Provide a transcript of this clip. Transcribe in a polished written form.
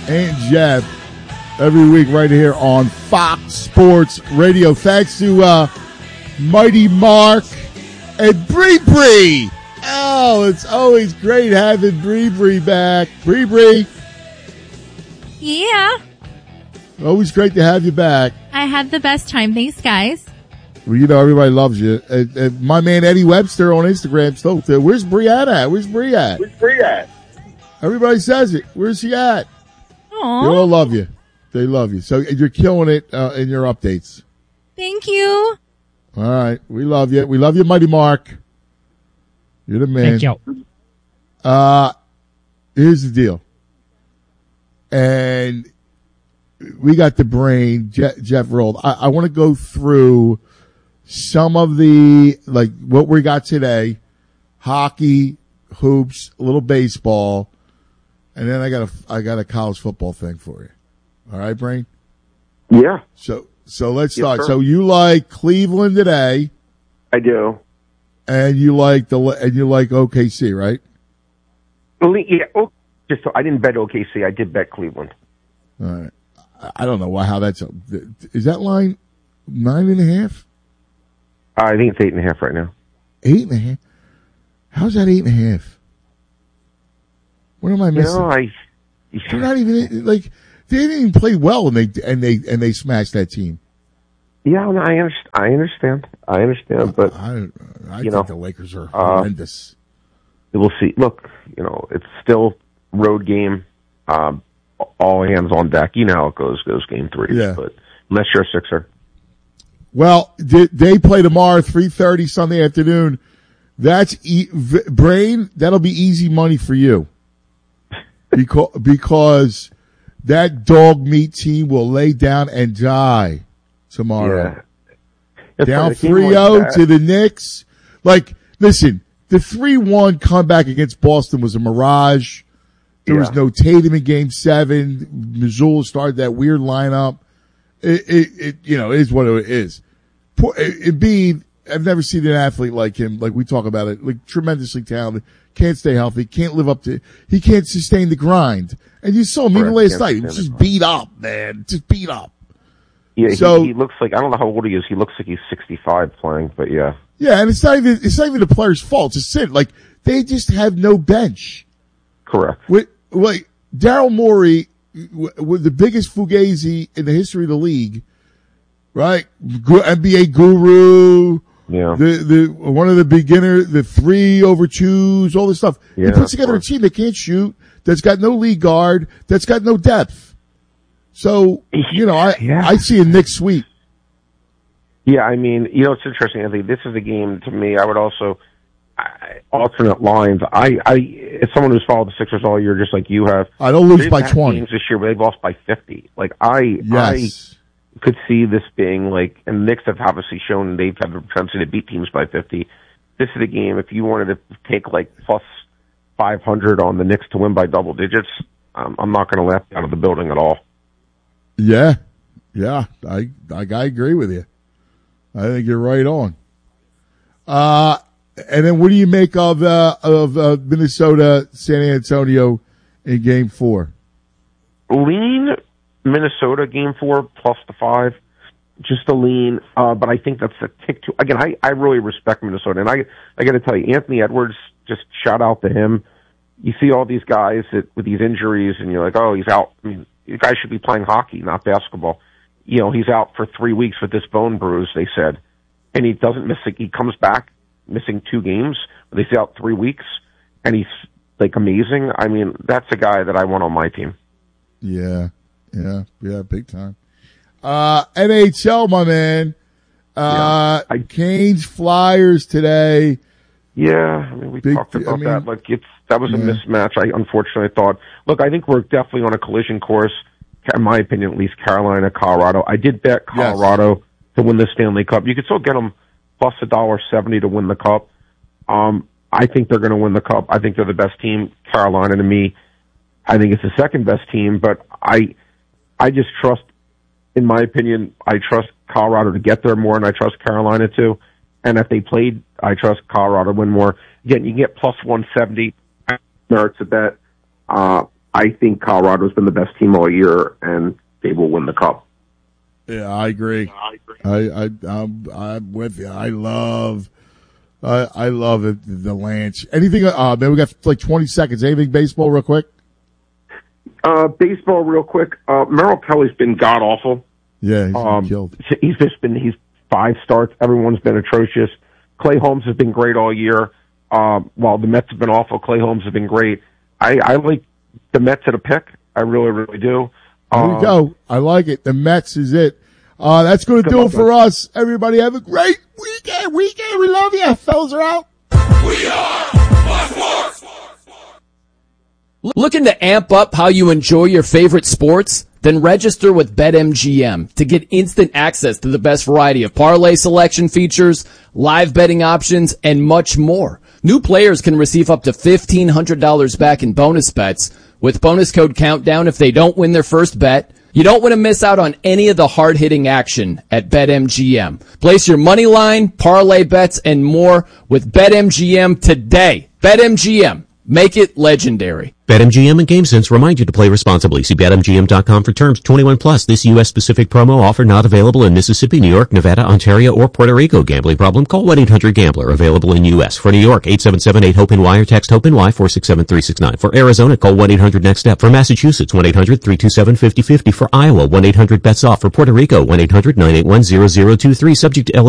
and Jeff every week right here on Fox Sports Radio. Thanks to Mighty Mark and Bree. Oh, it's always great having Bree back. Bree. Yeah. Always great to have you back. I had the best time. Thanks, guys. Well, you know, everybody loves you. My man Eddie Webster on Instagram still. Where's Brianna at? Where's Bree at? Everybody says it. Where's she at? Aww. They all love you. They love you. So you're killing it in your updates. Thank you. All right. We love you. We love you, Mighty Mark. You're the man. Thank you. Here's the deal. And we got the brain, Jeff rolled. I want to go through some of the, like, what we got today. Hockey, hoops, a little baseball. And then I got a college football thing for you. All right, Brain? Yeah. So let's start. Yes, so you like Cleveland today. I do. And you like OKC, right? Yeah. Oh, just so I didn't bet OKC. I did bet Cleveland. All right. I don't know how that's. Is that line 9.5? I think it's 8.5 right now. 8.5? How's that 8.5? What am I missing? They're not even like they didn't even play well, and they smashed that team. Yeah, no, I understand, but I think the Lakers are horrendous. We'll see. Look, it's still road game. All hands on deck. You know how it goes game 3. Yeah. But unless you're a Sixer. Well, they play tomorrow, 3:30 Sunday afternoon. That's Brain. That'll be easy money for you, because that dog meat team will lay down and die tomorrow. Yeah. Down 3-0 to the Knicks. Like, listen, the 3-1 comeback against Boston was a mirage. There was no Tatum in Game 7. Missoula started that weird lineup. It is what it is. Embiid, I've never seen an athlete like him. Like we talk about it, like tremendously talented. Can't stay healthy. He can't sustain the grind. And you saw him even last night. He was just beat up, man. Just beat up. Yeah, so, he looks like, I don't know how old he is. He looks like he's 65 playing, but yeah. Yeah, and it's not even the player's fault. It's a sin. Like, they just have no bench. Correct. Like, Daryl Morey, with the biggest fugazi in the history of the league, right? NBA guru. Yeah. One of the the 3-over-2s, all this stuff. Yeah, he puts together a team that can't shoot, that's got no lead guard, that's got no depth. So, I see a Knicks sweep. Yeah, I mean, it's interesting, Anthony. This is a game, to me, I would also, alternate lines. As someone who's followed the Sixers all year, just like you have. I don't lose by 20. Games this year, but they've lost by 50. Like, I could see this being like, and the Knicks have obviously shown they've had the propensity to beat teams by 50. This is a game, if you wanted to take like plus 500 on the Knicks to win by double digits, I'm not going to laugh out of the building at all. Yeah, I agree with you. I think you're right on. And then what do you make of Minnesota, San Antonio in Game 4? Lean Minnesota Game 4 plus the 5, just a lean. But I think that's a tick too. Again, I really respect Minnesota, and I got to tell you, Anthony Edwards, just shout out to him. You see all these guys with these injuries, and you're like, oh, he's out. I mean, you guys should be playing hockey, not basketball. He's out for 3 weeks with this bone bruise, they said. And he doesn't miss he comes back missing 2 games. They say out 3 weeks, and he's like amazing. I mean, that's a guy that I want on my team. Yeah, big time. NHL, my man. Canes Flyers today. Yeah, I mean, we talked about that. Like, that was a mismatch. I unfortunately thought. Look, I think we're definitely on a collision course. In my opinion, at least Carolina, Colorado. I did bet Colorado to win the Stanley Cup. You could still get them plus $1.70 to win the Cup. I think they're going to win the Cup. I think they're the best team. Carolina, to me, I think it's the second best team. But I just trust, in my opinion, I trust Colorado to get there more, and I trust Carolina too. And if they played, I trust Colorado to win more. Again, you can get plus 170. Merits a bet. I think Colorado's been the best team all year, and they will win the Cup. Yeah, I agree. I'm with you. I love it, the Lance. Anything? Man, we got like 20 seconds. Anything baseball, real quick? Baseball, real quick. Merrill Kelly's been god awful. Yeah, he's been killed. He's 5 starts. Everyone's been atrocious. Clay Holmes has been great all year. While the Mets have been awful, Clay Holmes has been great. I like the Mets at a pick. I really, really do. There we go. I like it. The Mets is it. That's going to do it for us. Everybody have a great weekend. We love you. Fellas are out. We are Sports. Looking to amp up how you enjoy your favorite sports? Then register with BetMGM to get instant access to the best variety of parlay selection features, live betting options, and much more. New players can receive up to $1,500 back in bonus bets with bonus code Countdown if they don't win their first bet. You don't want to miss out on any of the hard-hitting action at BetMGM. Place your money line, parlay bets, and more with BetMGM today. BetMGM. Make it legendary. BetMGM and GameSense remind you to play responsibly. See BetMGM.com for terms. 21 plus. This U.S. specific promo offer not available in Mississippi, New York, Nevada, Ontario, or Puerto Rico. Gambling problem? Call 1-800-GAMBLER. Available in U.S. For New York, 877-8-HOPE-NY or text HOPE-NY 467-369. For Arizona, call 1-800-NEXT-STEP. For Massachusetts, 1-800-327-5050. For Iowa, 1-800-BETS-OFF. For Puerto Rico, 1-800-981-0023. Subject to